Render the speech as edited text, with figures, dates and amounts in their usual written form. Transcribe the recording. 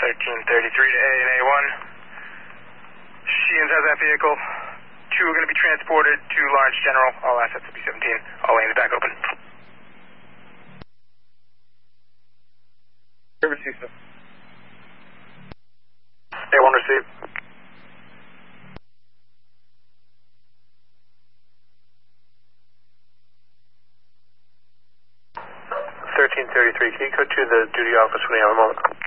1333 to A and A1. Sheehan's has that vehicle. 2 are going to be transported to Lawrence General. All assets will be 17. All lanes back open. Service Houston. A1 received. Can you go to the duty office when you have a moment?